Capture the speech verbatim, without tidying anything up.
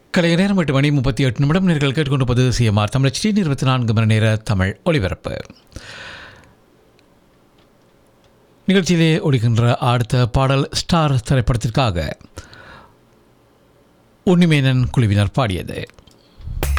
கலைய நேரம் எட்டு மணி முப்பத்தி எட்டு நிமிடம் நேர்கள் கேட்டுக்கொண்டிருப்பது சிஎம்ஆர் தமிழ் டி இருபத்தி நான்கு மணி நேர தமிழ் ஒலிபரப்பு. நிகழ்ச்சியிலே ஒழிக்கின்ற அடுத்த பாடல் ஸ்டார் திரைப்படத்திற்காக உன்னிமேனன் குழுவினர் பாடியது.